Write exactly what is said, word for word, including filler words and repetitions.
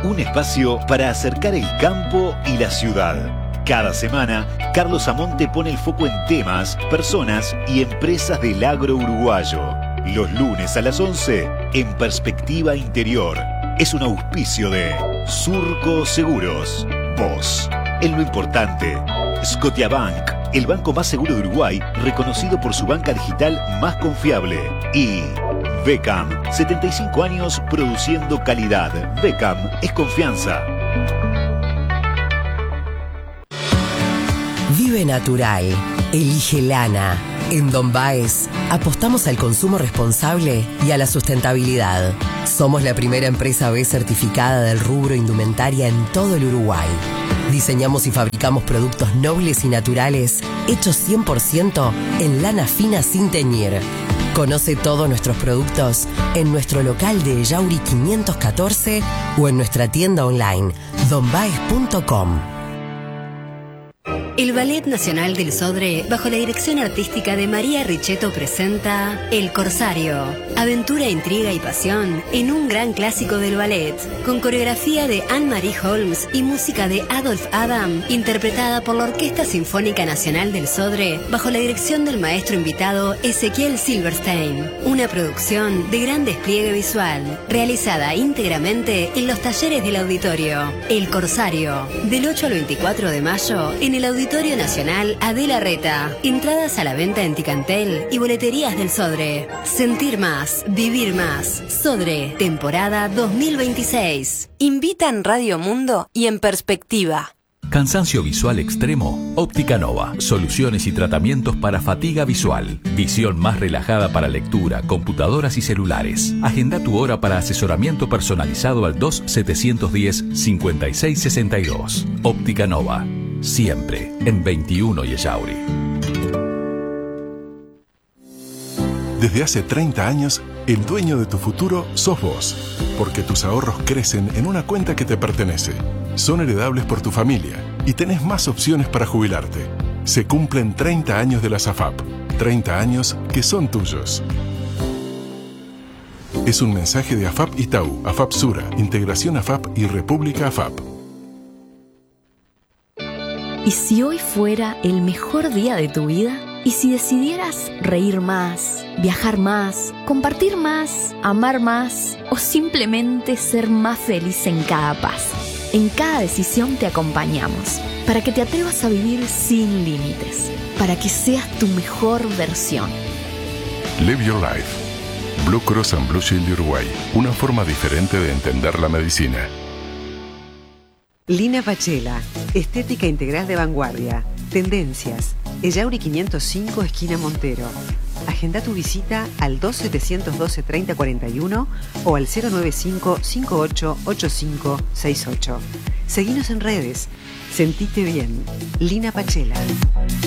Un espacio para acercar el campo y la ciudad. Cada semana, Carlos Amonte pone el foco en temas, personas y empresas del agro uruguayo. Los lunes a las once, en Perspectiva Interior. Es un auspicio de Surco Seguros. Vos, en lo importante. Scotiabank, el banco más seguro de Uruguay, reconocido por su banca digital más confiable. Y Beckham, setenta y cinco años produciendo calidad. Beckham es confianza. Vive natural. Elige lana. En Don Baez apostamos al consumo responsable y a la sustentabilidad. Somos la primera empresa B certificada del rubro indumentaria en todo el Uruguay. Diseñamos y fabricamos productos nobles y naturales hechos cien por ciento en lana fina sin teñir. Conoce todos nuestros productos en nuestro local de Yauri quinientos catorce o en nuestra tienda online don baez punto com. El Ballet Nacional del Sodre, bajo la dirección artística de María Richetto, presenta El Corsario. Aventura, intriga y pasión en un gran clásico del ballet, con coreografía de Anne-Marie Holmes y música de Adolf Adam, interpretada por la Orquesta Sinfónica Nacional del Sodre, bajo la dirección del maestro invitado Ezequiel Silverstein. Una producción de gran despliegue visual, realizada íntegramente en los talleres del auditorio. El Corsario, del ocho al veinticuatro de mayo, en el Auditorio Nacional Adela Reta. Entradas a la venta en Ticantel y boleterías del Sodre. Sentir más, vivir más. Sodre, temporada dos mil veintiséis. Invitan Radio Mundo y En Perspectiva. Cansancio visual extremo, Óptica Nova. Soluciones y tratamientos para fatiga visual. Visión más relajada para lectura, computadoras y celulares. Agenda tu hora para asesoramiento personalizado al dos setecientos diez cincuenta y seis sesenta y dos. Óptica Nova. Siempre en veintiuno y Ellauri. Desde hace treinta años, el dueño de tu futuro sos vos, porque tus ahorros crecen en una cuenta que te pertenece. Son heredables por tu familia y tenés más opciones para jubilarte. Se cumplen treinta años de la SAFAP, treinta años que son tuyos. Es un mensaje de AFAP Itaú, AFAP Sura, Integración AFAP y República AFAP. ¿Y si hoy fuera el mejor día de tu vida? ¿Y si decidieras reír más, viajar más, compartir más, amar más o simplemente ser más feliz en cada paso? En cada decisión te acompañamos para que te atrevas a vivir sin límites, para que seas tu mejor versión. Live Your Life. Blue Cross and Blue Shield de Uruguay. Una forma diferente de entender la medicina. Lina Pachela, estética integral de vanguardia, tendencias, Ellauri quinientos cinco, esquina Montero. Agenda tu visita al dos setecientos doce treinta cuarenta y uno o al cero nueve cinco cinco ocho ocho cinco seis ocho. Seguinos en redes. Sentite bien. Lina Pachela.